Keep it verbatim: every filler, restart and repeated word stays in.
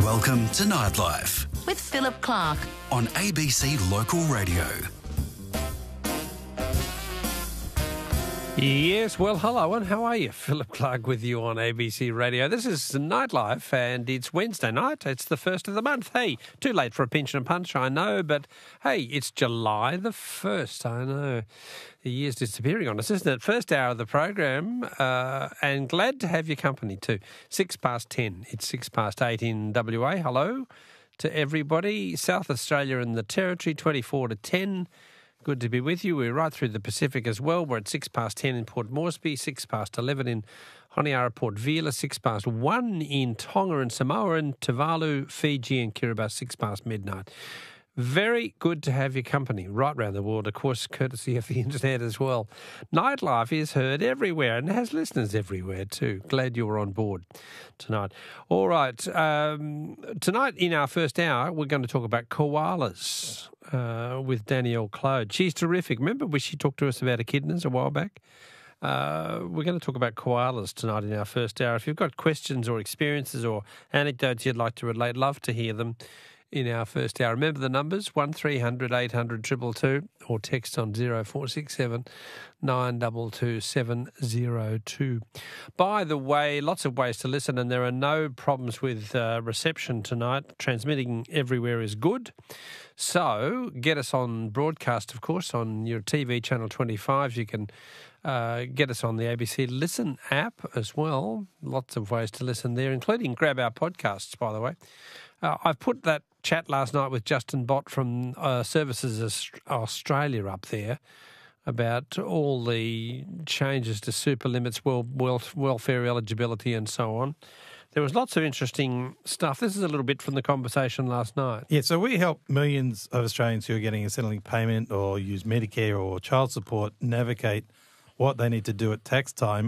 Welcome to Nightlife with Philip Clark on A B C Local Radio. Yes, well, hello, and how are you? Philip Clark with you on A B C Radio. This is Nightlife, and it's Wednesday night. It's the first of the month. Hey, too late for a pinch and a punch, I know, but hey, it's July the first, I know. The year's disappearing on us, isn't it? First hour of the program, uh, and glad to have your company too. Six past ten. It's six past eight in W A. Hello to everybody. South Australia and the Territory, twenty-four to ten. Good to be with you. We're right through the Pacific as well. We're at six past ten in Port Moresby, six past eleven in Honiara, Port Vila, six past one in Tonga and Samoa, and Tuvalu, Fiji and Kiribati, six past midnight. Very good to have your company right round the world, of course, courtesy of the internet as well. Nightlife is heard everywhere and has listeners everywhere too. Glad you were on board tonight. All right, um, tonight in our first hour, we're going to talk about koalas uh, with Danielle Clode. She's terrific. Remember when she talked to us about echidnas a while back? Uh, we're going to talk about koalas tonight in our first hour. If you've got questions or experiences or anecdotes you'd like to relate, love to hear them in our first hour. Remember the numbers, one three hundred eight hundred two two two, or text on zero four six seven nine two two seven zero two. By the way, lots of ways to listen, and there are no problems with uh, reception tonight. Transmitting everywhere is good. So get us on broadcast, of course, on your T V channel twenty-five. You can uh, get us on the A B C Listen app as well. Lots of ways to listen there, including grab our podcasts, by the way. Uh, I've put that chat last night with Justin Bott from uh, Services Australia up there about all the changes to super limits, wel- wel- welfare eligibility and so on. There was lots of interesting stuff. This is a little bit from the conversation last night. Yeah, so we help millions of Australians who are getting a Centrelink payment or use Medicare or child support navigate what they need to do at tax time.